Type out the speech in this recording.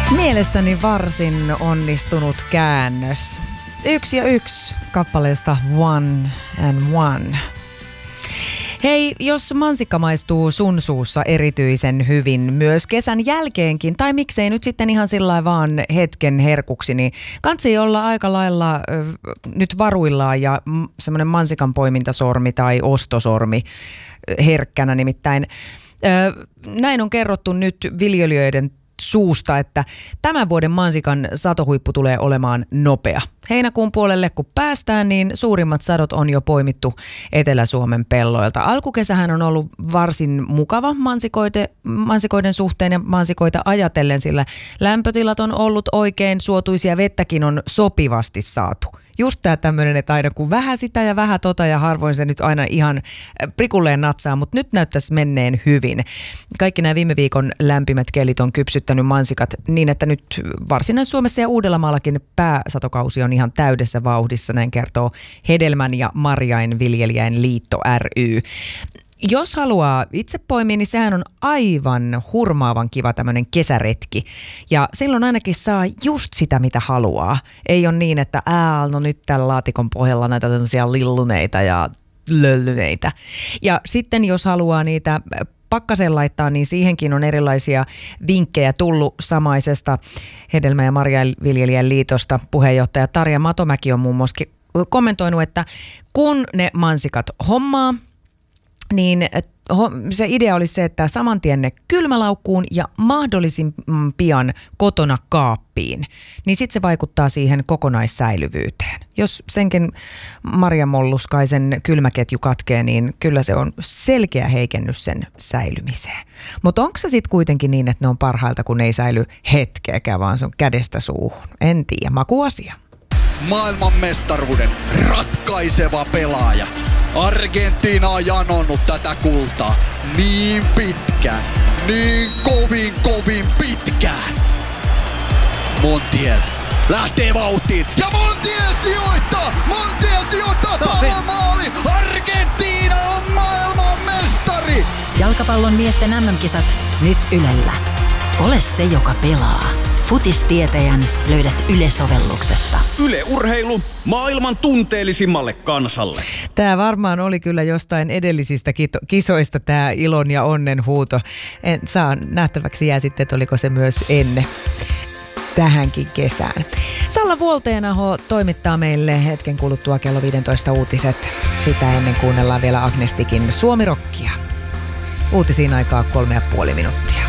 Mielestäni varsin onnistunut käännös. 1 ja 1 kappaleesta One and One. Hei, jos mansikka maistuu sun suussa erityisen hyvin myös kesän jälkeenkin, tai miksei nyt sitten ihan sillä vaan hetken herkuksi, niin kansi olla aika lailla nyt varuillaan ja semmoinen mansikan poimintasormi tai ostosormi herkkänä nimittäin. Näin on kerrottu nyt viljelijöiden suusta, että tämän vuoden mansikan satohuippu tulee olemaan nopea. Heinäkuun puolelle kun päästään, niin suurimmat sadot on jo poimittu Etelä-Suomen pelloilta. Alkukesähän on ollut varsin mukava mansikoiden suhteen ja mansikoita ajatellen, sillä lämpötilat on ollut oikein suotuisia, vettäkin on sopivasti saatu. Just tämä tämmöinen, että aina kun vähän sitä ja vähän tota ja harvoin se nyt aina ihan prikulleen natsaa, mutta nyt näyttäisi menneen hyvin. Kaikki nämä viime viikon lämpimät kelit on kypsyttänyt mansikat niin, että nyt Varsinais-Suomessa ja Uudellamaallakin pääsatokausi on ihan täydessä vauhdissa, näin kertoo Hedelmän ja Marjainviljelijäin liitto ry. Jos haluaa itse poimia, niin sehän on aivan hurmaavan kiva tämmöinen kesäretki. Ja silloin ainakin saa just sitä, mitä haluaa. Ei ole niin, että no nyt täällä laatikon pohjalla näitä tämmöisiä lilluneita ja löllyneitä. Ja sitten jos haluaa niitä pakkaseen laittaa, niin siihenkin on erilaisia vinkkejä tullut samaisesta Hedelmä- ja Marjainviljelijän liitosta. Puheenjohtaja Tarja Matomäki on muun muassa kommentoinut, että kun ne mansikat hommaa, niin se idea olisi se, että saman tien ne kylmälaukkuun ja mahdollisimman pian kotona kaappiin. Niin sitten se vaikuttaa siihen kokonaissäilyvyyteen. Jos senkin marjamolluskaisen kylmäketju katkee, niin kyllä se on selkeä heikennys sen säilymiseen. Mutta onko se sitten kuitenkin niin, että ne on parhailta, kun ne ei säily hetkeäkään, vaan se on kädestä suuhun? En tiedä, makuasia. Maailmanmestaruuden ratkaiseva pelaaja. Argentiina on janonnut tätä kultaa niin pitkään, niin kovin pitkään. Montiel lähtee vauhtiin ja Montiel sijoittaa tavan maalin. Argentiina on maailmanmestari. Jalkapallon miesten MM-kisat nyt Ylellä. Ole se, joka pelaa. Futistietäjän löydät Yle-sovelluksesta. Yle Urheilu maailman tunteellisimmalle kansalle. Tämä varmaan oli kyllä jostain edellisistä kisoista tämä ilon ja onnen huuto. Saa nähtäväksi jää sitten, että oliko se myös ennen tähänkin kesään. Salla Vuolteenaho toimittaa meille hetken kuluttua kello 15 uutiset. Sitä ennen kuunnellaan vielä Agnestikin Suomi-rockia. Uutisiin aikaa 3,5 minuuttia.